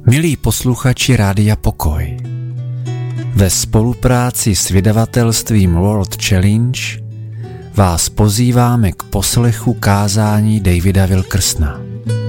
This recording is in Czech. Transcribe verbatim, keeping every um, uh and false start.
Milí posluchači Rádia Pokoj, ve spolupráci s vydavatelstvím World Challenge vás pozýváme k poslechu kázání Davida Wilkersona.